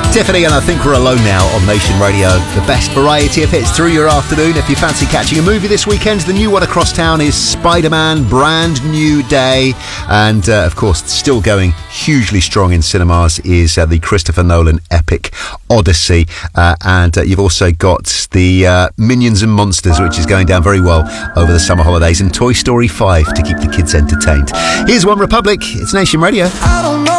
Tiffany and I Think We're Alone Now on Nation Radio. The best variety of hits through your afternoon. If you fancy catching a movie this weekend, the new one across town is Spider-Man, Brand New Day. And, of course, still going hugely strong in cinemas is the Christopher Nolan epic Odyssey. And you've also got the Minions and Monsters, which is going down very well over the summer holidays, and Toy Story 5 to keep the kids entertained. Here's One Republic. It's Nation Radio. I don't know